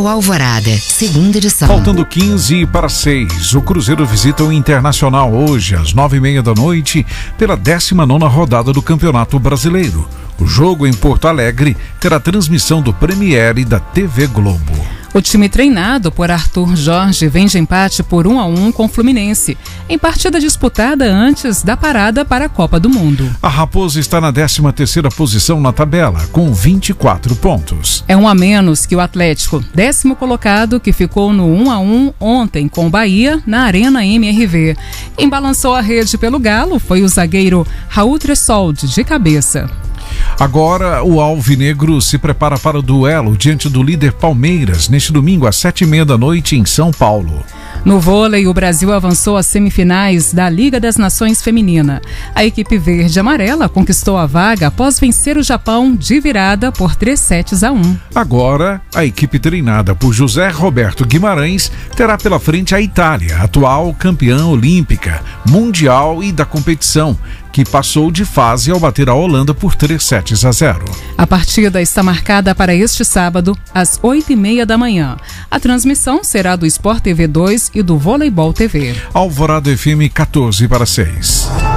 Futebol Alvorada, segunda edição. Faltando 15 para 6, o Cruzeiro visita o Internacional hoje, às 9h30 da noite, pela 19ª rodada do Campeonato Brasileiro. O jogo em Porto Alegre terá transmissão do Premiere e da TV Globo. O time treinado por Arthur Jorge vem de empate por 1-1 com o Fluminense, em partida disputada antes da parada para a Copa do Mundo. A Raposa está na 13ª posição na tabela, com 24 pontos. É um a menos que o Atlético, 10º colocado, que ficou no 1-1 ontem com o Bahia na Arena MRV. Quem balançou a rede pelo Galo foi o zagueiro Raul Tressoldi, de cabeça. Agora, o Alvinegro se prepara para o duelo diante do líder Palmeiras, neste domingo às 7h30 da noite em São Paulo. No vôlei, o Brasil avançou às semifinais da Liga das Nações Feminina. A equipe verde e amarela conquistou a vaga após vencer o Japão de virada por 3-1. Agora, a equipe treinada por José Roberto Guimarães terá pela frente a Itália, atual campeã olímpica, mundial e da competição, que passou de fase ao bater a Holanda por 3-0. A partida está marcada para este sábado, às 8h30 da manhã. A transmissão será do Sport TV 2 e do Voleibol TV. Alvorada FM 14 para 6.